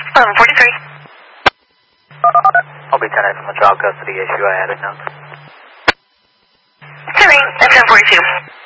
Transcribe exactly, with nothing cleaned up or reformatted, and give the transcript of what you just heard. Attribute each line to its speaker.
Speaker 1: Um, forty-three.
Speaker 2: I'll be ten from the child custody issue. I added notes.
Speaker 1: Sorry, F M forty-two.